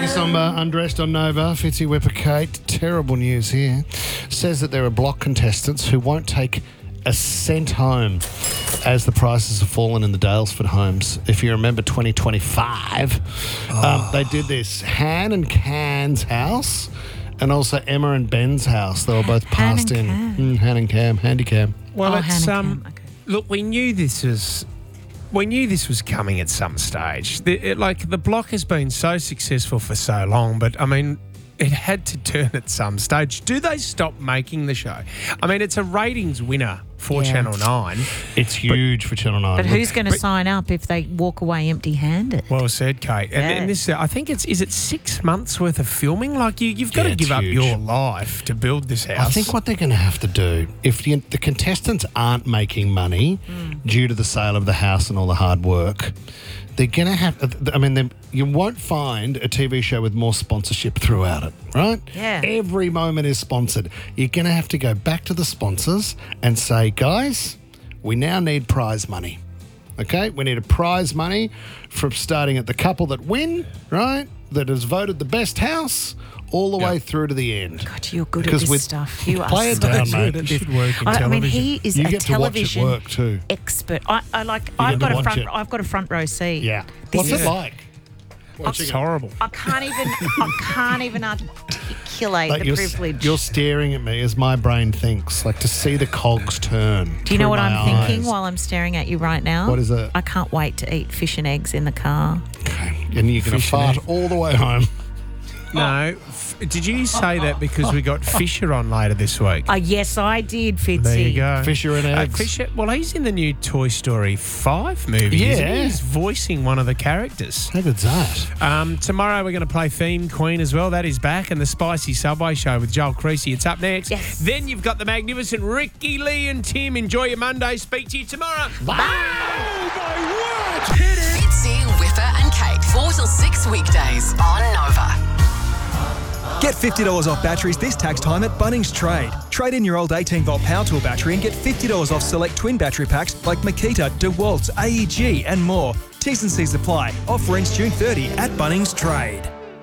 Somber, undressed on Nova. Fitzy Whipper Kate. Terrible news here. Says that there are block contestants who won't take a cent home as the prices have fallen in the Dalesford homes. If you remember 2025, they did this. Han and Can's house and also Emma and Ben's house. They were both passed in. Han and Cam, handy cam. Well, it's Okay. look, we knew this was coming at some stage. The block has been so successful for so long, but I mean, it had to turn at some stage. Do they stop making the show? I mean, it's a ratings winner for Channel 9. It's huge for Channel 9. But who's going to sign up if they walk away empty-handed? Well said, Kate. And this, I think is it 6 months worth of filming? Like you've got to give up your life to build this house. I think what they're going to have to do, if the contestants aren't making money due to the sale of the house and all the hard work, they're going to have, you won't find a TV show with more sponsorship throughout it, right? Yeah. Every moment is sponsored. You're going to have to go back to the sponsors and say, guys, we now need prize money. Okay? We need a prize money from starting at the couple that win, right? That has voted the best house all the way through to the end. God, you're good at this stuff. You are play it so down, good. mate. It should work in I television. mean, he is You a get to watch it television work too. expert. I've get got to a watch front. it. I've got a front row seat. Yeah. This What's is- it like? It's horrible. I can't even articulate Like the privilege. You're staring at me as my brain thinks, like to see the cogs turn. Do you know through what my I'm thinking eyes. while I'm staring at you right now? What is it? I can't wait to eat fish and eggs in the car. Okay. And you're going to Fish and fart egg. all the way home. No. Did you say that because we got Fisher on later this week? Yes, I did, Fitzy. There you go. Fisher and eggs. Fisher, well, he's in the new Toy Story 5 movie. Isn't he? Yeah. He's voicing one of the characters. How good's that? Tomorrow we're going to play Theme Queen as well. That is back. And the Spicy Subway Show with Joel Creasy. It's up next. Yes. Then you've got the magnificent Ricky, Lee and Tim. Enjoy your Monday. Speak to you tomorrow. Fitzy, Whipper and Kate, 4 till 6 weekdays on Nova. Get $50 off batteries this tax time at Bunnings Trade. Trade in your old 18-volt power tool battery and get $50 off select twin battery packs like Makita, DeWalt, AEG and more. T's and C's apply. Offer ends June 30 at Bunnings Trade.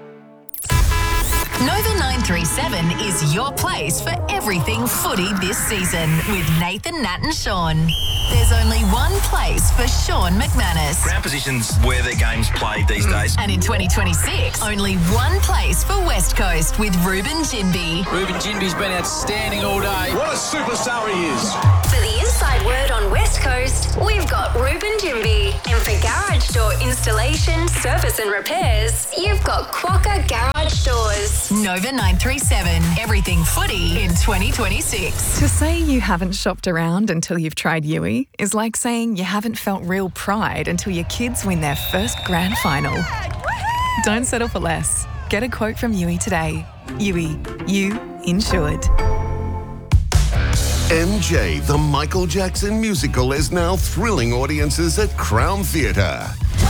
Nova 937 is your place for everything footy this season with Nathan, Nat and Sean. There's only one place for Sean McManus. Ground position's where their game's played these days. And in 2026, only one place for West Coast with Ruben Jinby. Ruben Jinby's been outstanding all day. What a superstar he is. For the inside word on West Coast, we've got Ruben Jinby. And for garage door installation, service and repairs, you've got Quokka Garage Doors. Nova 937, everything footy in 2026. To say you haven't shopped around until you've tried Yui is like saying you haven't felt real pride until your kids win their first grand final. Don't settle for less. Get a quote from Yui today. Yui, you insured. MJ, the Michael Jackson musical, is now thrilling audiences at Crown Theatre.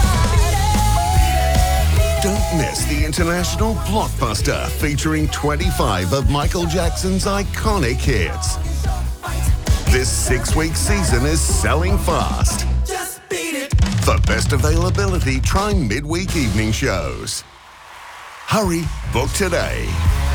Don't miss the international blockbuster featuring 25 of Michael Jackson's iconic hits. This 6-week season is selling fast. For best availability, try midweek evening shows. Hurry, book today.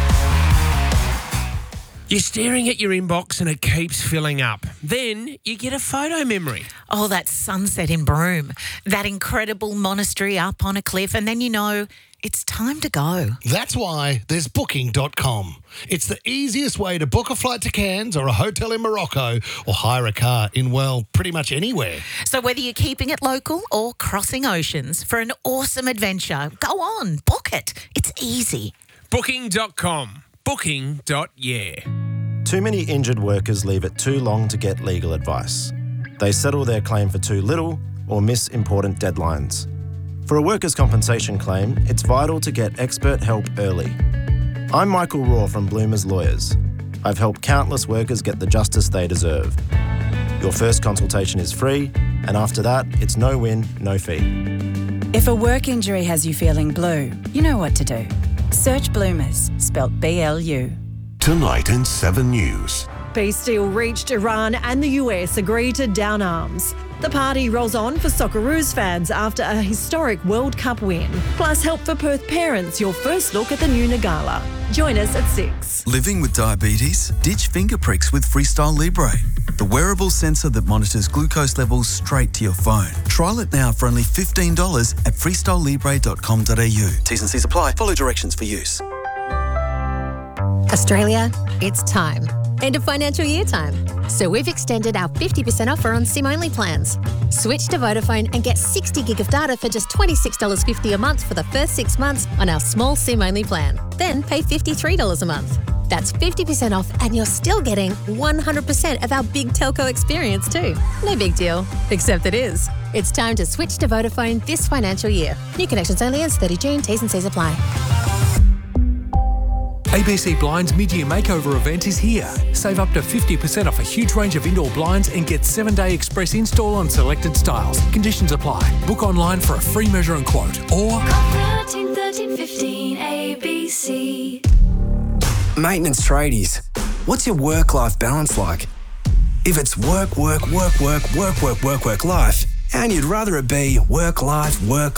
You're staring at your inbox and it keeps filling up. Then you get a photo memory. Oh, that sunset in Broome, that incredible monastery up on a cliff, and then you know it's time to go. That's why there's Booking.com. It's the easiest way to book a flight to Cairns or a hotel in Morocco or hire a car in, well, pretty much anywhere. So whether you're keeping it local or crossing oceans for an awesome adventure, go on, book it. It's easy. Booking.com. Booking.yeah. Too many injured workers leave it too long to get legal advice. They settle their claim for too little or miss important deadlines. For a workers' compensation claim, it's vital to get expert help early. I'm Michael Raw from Bloomers Lawyers. I've helped countless workers get the justice they deserve. Your first consultation is free, and after that, it's no win, no fee. If a work injury has you feeling blue, you know what to do. Search Bloomers, spelt BLU. Tonight in 7 News. Peace deal reached. Iran and the US agree to down arms. The party rolls on for Socceroos fans after a historic World Cup win. Plus, help for Perth parents, your first look at the new Nagala. Join us at 6. Living with diabetes? Ditch finger pricks with Freestyle Libre, the wearable sensor that monitors glucose levels straight to your phone. Trial it now for only $15 at freestylelibre.com.au. T's and C's apply. Follow directions for use. Australia, it's time. End of financial year time. So we've extended our 50% offer on SIM-only plans. Switch to Vodafone and get 60 gig of data for just $26.50 a month for the first 6 months on our small SIM-only plan. Then pay $53 a month. That's 50% off and you're still getting 100% of our big telco experience too. No big deal, except it is. It's time to switch to Vodafone this financial year. New connections only ends 30 June. T's and C's apply. ABC Blinds mid-year makeover event is here. Save up to 50% off a huge range of indoor blinds and get 7-day express install on selected styles. Conditions apply. Book online for a free measure and quote or 1315 ABC. Maintenance tradies, what's your work-life balance like? If it's work, life, and you'd rather it be work, life,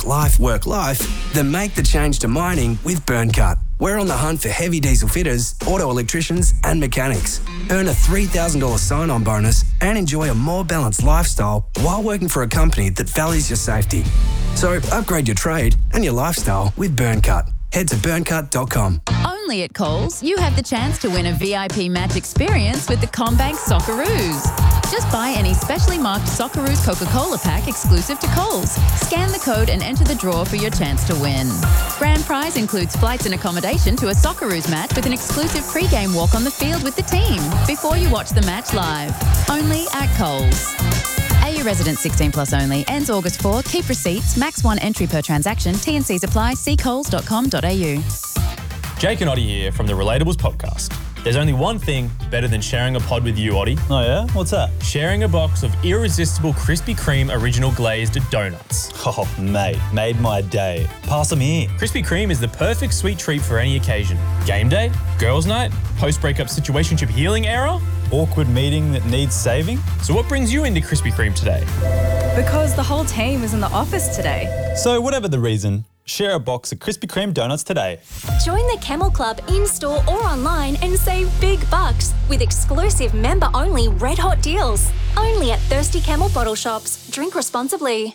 then make the change to mining with Burncut. We're on the hunt for heavy diesel fitters, auto electricians and mechanics. Earn a $3,000 sign-on bonus and enjoy a more balanced lifestyle while working for a company that values your safety. So upgrade your trade and your lifestyle with Burncut. Head to burncut.com. Only at Coles, you have the chance to win a VIP match experience with the CommBank Socceroos. Just buy any specially marked Socceroos Coca-Cola pack exclusive to Coles. Scan the code and enter the draw for your chance to win. Grand prize includes flights and accommodation to a Socceroos match with an exclusive pre-game walk on the field with the team before you watch the match live. Only at Coles. AU resident 16 plus only. Ends August 4. Keep receipts. Max 1 entry per transaction. T&Cs apply. See coles.com.au. Jake and Oddie here from the Relatables podcast. There's only one thing better than sharing a pod with you, Oddie. Oh yeah? What's that? Sharing a box of irresistible Krispy Kreme original glazed donuts. Oh, mate, made my day. Pass them here. Krispy Kreme is the perfect sweet treat for any occasion. Game day, girls' night, post-breakup situationship healing era, awkward meeting that needs saving. So what brings you into Krispy Kreme today? Because the whole team is in the office today. So whatever the reason, share a box of Krispy Kreme donuts today. Join the Camel Club in-store or online and save big bucks with exclusive member-only red hot deals. Only at Thirsty Camel bottle shops. Drink responsibly.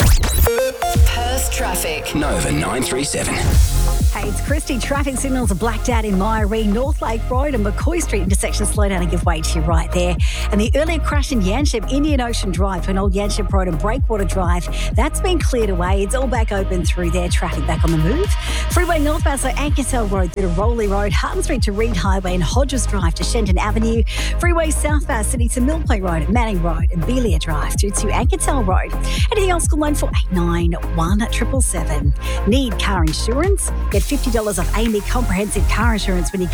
Perth traffic. Nova 937. Hey, it's Christy. Traffic signals are blacked out in Myrie, North Lake Road and McCoy Street intersection. Slow down and give way to you right there. And the earlier crash in Yanship, Indian Ocean Drive to an old Yanship Road and Breakwater Drive, that's been cleared away. It's all back open through there. Traffic back on the move. Freeway northbound, so Ankersell Road through to Rowley Road, Harton Street to Reed Highway and Hodges Drive to Shenton Avenue. Freeway southbound, City to Millplay Road, Manning Road and Belia Drive through to Ankersell Road. Anything else, call 9489 777. Need car insurance? Get $50 off AMI comprehensive car insurance when you